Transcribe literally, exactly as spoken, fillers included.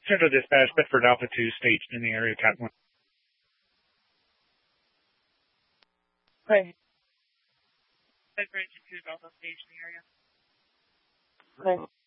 Central Dispatch, Bedford Alpha two, staged in the area, Cat one. Okay. Bedford two is also staged in the area. Okay.